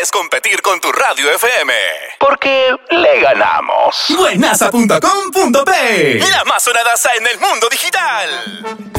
es competir con tu radio FM. Porque le ganamos. Buenaza.com.p, la más sonadaza en el mundo digital.